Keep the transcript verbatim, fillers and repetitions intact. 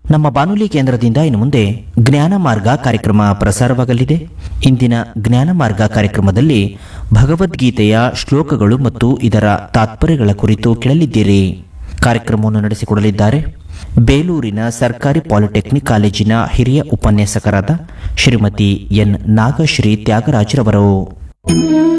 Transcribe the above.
ನಮ್ಮ ಬಾನುಲಿ ಕೇಂದ್ರದಿಂದ ಇನ್ನು ಮುಂದೆ ಜ್ಞಾನ ಮಾರ್ಗ ಕಾರ್ಯಕ್ರಮ ಪ್ರಸಾರವಾಗಲಿದೆ. ಇಂದಿನ ಜ್ಞಾನ ಮಾರ್ಗ ಕಾರ್ಯಕ್ರಮದಲ್ಲಿ ಭಗವದ್ಗೀತೆಯ ಶ್ಲೋಕಗಳು ಮತ್ತು ಇದರ ತಾತ್ಪರ್ಯಗಳ ಕುರಿತು ಕೇಳಲಿದ್ದೀರಿ. ಕಾರ್ಯಕ್ರಮವನ್ನು ನಡೆಸಿಕೊಡಲಿದ್ದಾರೆ ಬೇಲೂರಿನ ಸರ್ಕಾರಿ ಪಾಲಿಟೆಕ್ನಿಕ್ ಕಾಲೇಜಿನ ಹಿರಿಯ ಉಪನ್ಯಾಸಕರಾದ ಶ್ರೀಮತಿ ಎನ್ ನಾಗಶ್ರೀ ತ್ಯಾಗರಾಜ್ರವರು.